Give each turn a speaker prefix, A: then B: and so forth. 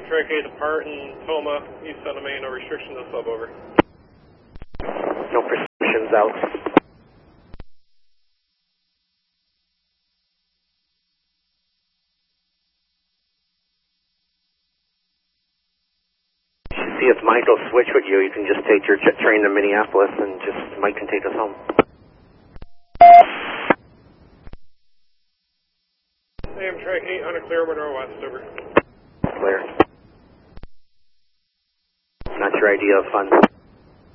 A: Amtrak 8 depart in Toma, east on the main, no restriction to sub, over.
B: No prescriptions out. See if Mike will switch with you. You can just take your jet train to Minneapolis and just Mike can take us home.
A: Amtrak 8 on a clear northwest, over.
B: Clear. Not your idea of fun.